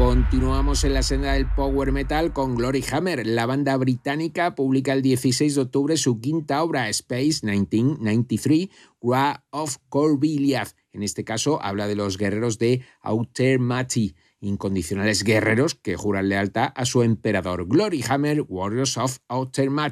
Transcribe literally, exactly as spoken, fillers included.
Continuamos en la senda del power metal con Glory Hammer. La banda británica publica el dieciséis de octubre su quinta obra, Space mil novecientos noventa y tres, Wrath of Corviliath. En este caso habla de los guerreros de Autermati, incondicionales guerreros que juran lealtad a su emperador. Glory Hammer, Warriors of Autermati.